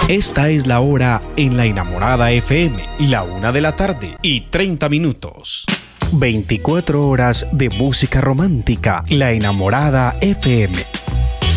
Esta es la hora en La Enamorada FM, la 1:30 PM. 24 horas de música romántica. La Enamorada FM.